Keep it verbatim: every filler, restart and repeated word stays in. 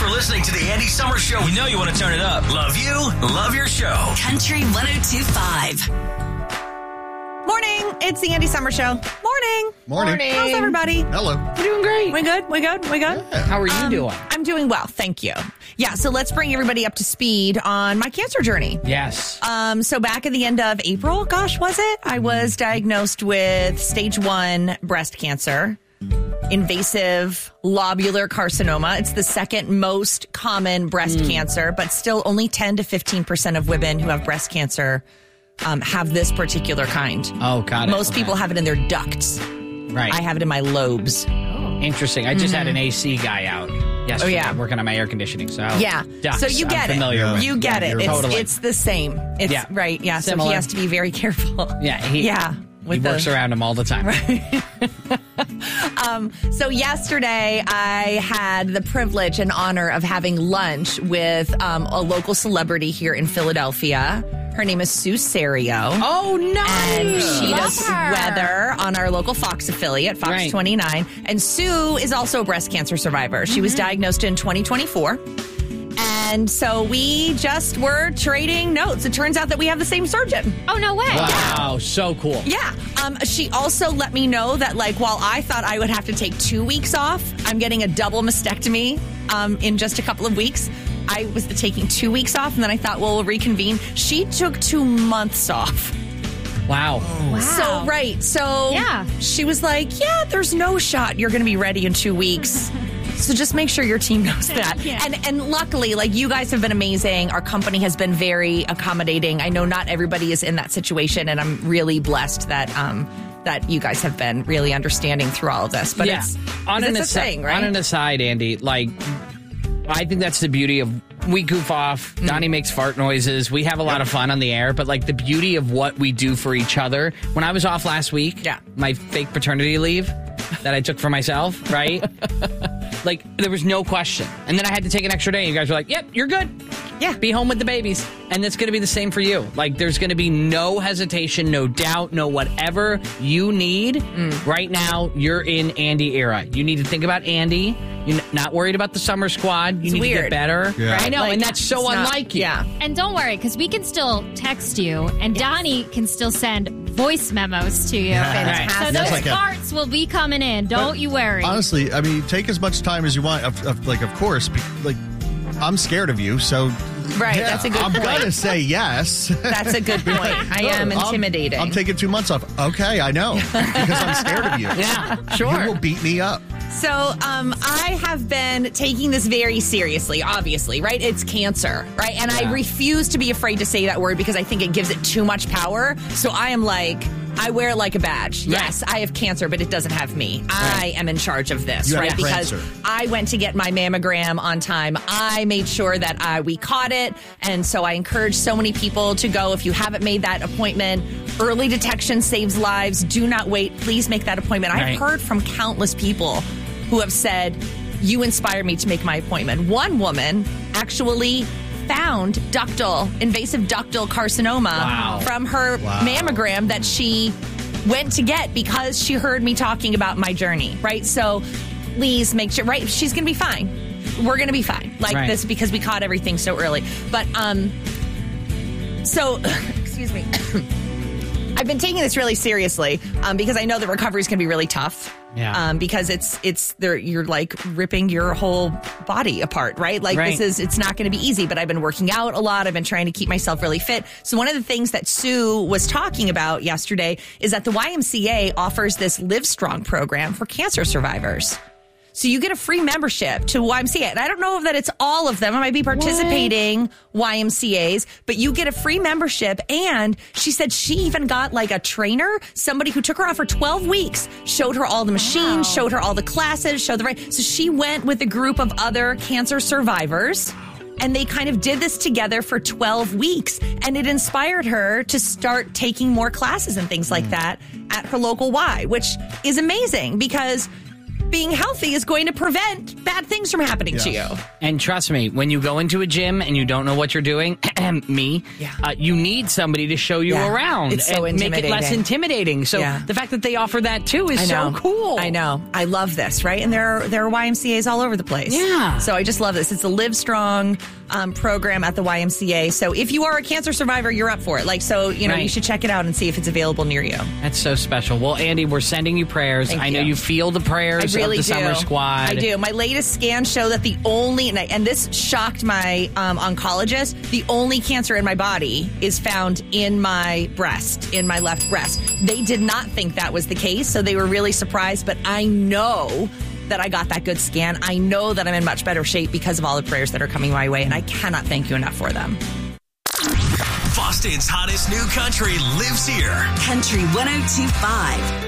for listening to the Andy Summer Show. We know you want to turn it up. Love you. Love your show. Country one oh two point five. Morning. It's the Andy Summer Show. Morning. Morning. How's everybody? Hello. You're doing great. We good? We good? We good? Yeah. How are you Um, doing? I'm doing well. Thank you. Yeah. So let's bring everybody up to speed on my cancer journey. Yes. Um, so back at the end of April, gosh, was it? I was diagnosed with stage one breast cancer, invasive lobular carcinoma. It's the second most common breast Mm. cancer, but still only ten to fifteen percent of women who have breast cancer um, have this particular kind. Oh, got it. Most Okay. people have it in their ducts. Right. I have it in my lobes. Interesting. I just had an A C guy out yesterday. Oh, yeah. Working on my air conditioning. So Yeah. ducts, So you get I'm familiar it. with. You get Yeah, it. you're It's totally. it's the same. It's Yeah. right. Yeah. So Similar. he has to be very careful. Yeah. He, Yeah. He With works the, around him all the time. um, so yesterday I had the privilege and honor of having lunch with um, a local celebrity here in Philadelphia. Her name is Sue Serio. Oh, nice. And she Love does her. weather on our local Fox affiliate, Fox Right. twenty-nine. And Sue is also a breast cancer survivor. She was diagnosed in twenty twenty-four. And so we just were trading notes. It turns out that we have the same surgeon. Oh, no way. Wow. So cool. Yeah. Um, she also let me know that, like, while I thought I would have to take two weeks off, I'm getting a double mastectomy um, in just a couple of weeks. I was taking two weeks off, and then I thought, well, we'll reconvene. She took two months off. Wow. Wow. So, right. So, Yeah. she was like, yeah, there's no shot you're going to be ready in two weeks. So just make sure your team knows that. Yeah. And and luckily, like, you guys have been amazing. Our company has been very accommodating. I know not everybody is in that situation, and I'm really blessed that um that you guys have been really understanding through all of this. But yeah. it's, on it's an a aside, thing, right? On an aside, Andy, like, I think that's the beauty of we goof off. Mm. Donnie makes fart noises. We have a lot of fun on the air, but like the beauty of what we do for each other. When I was off last week, Yeah. my fake paternity leave that I took for myself, right? Like, there was no question. And then I had to take an extra day. And you guys were like, yep, you're good. Yeah. Be home with the babies. And it's going to be the same for you. Like, there's going to be no hesitation, no doubt, no whatever you need. Mm. Right now, you're in Andy era. You need to think about Andy. You're not worried about the summer squad. You It's need to weird. get better. Yeah. I know, Like, and that's so it's not- unlike you. Yeah. And don't worry, because we can still text you, and Donnie can still send voice memos to you. Fantastic. So Yes, those I can. parts will be coming in. Don't But you worry. Honestly, I mean, take as much time as you want. Of, of, like, of course, be, like, I'm scared of you, so Right, yeah, that's a good I'm point. gonna say yes. That's a good point. I am I'm- intimidating. I'm, taking two months off. Okay, I know because I'm scared of you. Yeah, sure. You will beat me up. So um, I have been taking this very seriously, obviously, right? It's cancer, right? And Yeah. I refuse to be afraid to say that word because I think it gives it too much power. So I am like, I wear it like a badge. Right. Yes, I have cancer, but it doesn't have me. I am in charge of this, You have right? Because cancer. I went to get my mammogram on time. I made sure that I, we caught it. And so I encourage so many people to go. If you haven't made that appointment, early detection saves lives. Do not wait. Please make that appointment. Right. I've heard from countless people who have said, you inspired me to make my appointment. One woman actually found ductal, invasive ductal carcinoma Wow. from her Wow. mammogram that she went to get because she heard me talking about my journey, right? So please make sure, right? She's going to be fine. We're going to be fine like Right. this because we caught everything so early. But, um, so, excuse me. I've been taking this really seriously um, because I know the recovery is going to be really tough. Yeah. Um, because it's it's there you're like ripping your whole body apart, right? Like Right. this is it's not going to be easy. But I've been working out a lot. I've been trying to keep myself really fit. So one of the things that Sue was talking about yesterday is that the Y M C A offers this Live Strong program for cancer survivors. So you get a free membership to Y M C A. And I don't know that it's all of them. I might be participating Y M C As, but you get a free membership. And she said she even got like a trainer, somebody who took her out for twelve weeks, showed her all the machines, Wow. showed her all the classes, showed the right. So she went with a group of other cancer survivors. And they kind of did this together for twelve weeks. And it inspired her to start taking more classes and things like that at her local Y, which is amazing because being healthy is going to prevent bad things from happening Yes. to you. And trust me, when you go into a gym and you don't know what you're doing, me, Yeah. uh, you need somebody to show you Yeah. around It's so and make it less intimidating. intimidating. So Yeah. the fact that they offer that too is I know. so cool. I know. I love this, right? And there are, there are Y M C As all over the place. Yeah. So I just love this. It's a Live Strong um, program at the Y M C A. So if you are a cancer survivor, you're up for it. Like, so, you know, Right. you should check it out and see if it's available near you. That's so special. Well, Andy, we're sending you prayers. Thank I know you. you feel the prayers I really of the do. Summer Squad. I do. My latest scans show that the only, and, I, and this shocked my um, oncologist, the only cancer in my body is found in my breast, in my left breast. They did not think that was the case, so they were really surprised, but I know that I got that good scan. I know that I'm in much better shape because of all the prayers that are coming my way, and I cannot thank you enough for them. Boston's hottest new country lives here. Country one oh two point five.